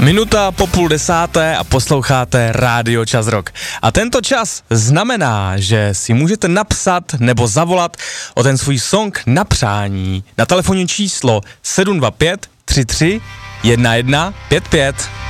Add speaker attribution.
Speaker 1: Minuta po 9:30 a posloucháte Rádio Čas Rock. A tento čas znamená, že si můžete napsat nebo zavolat o ten svůj song na přání na telefonní číslo 725 33 11 55.